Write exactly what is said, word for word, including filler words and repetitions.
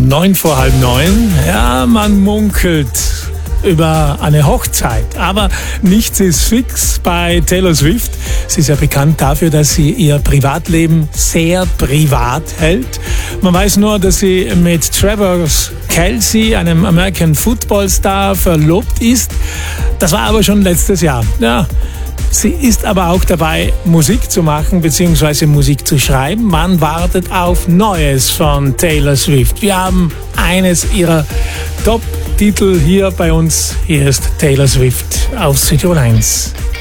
Neun vor halb neun. Ja, man munkelt über eine Hochzeit. Aber nichts ist fix bei Taylor Swift. Sie ist ja bekannt dafür, dass sie ihr Privatleben sehr privat hält. Man weiß nur, dass sie mit Travis Kelce, einem American Football Star, verlobt ist. Das war aber schon letztes Jahr. Ja. Sie ist aber auch dabei, Musik zu machen bzw. Musik zu schreiben. Man wartet auf Neues von Taylor Swift. Wir haben eines ihrer Top-Titel hier bei uns. Hier ist Taylor Swift auf Südtirol eins.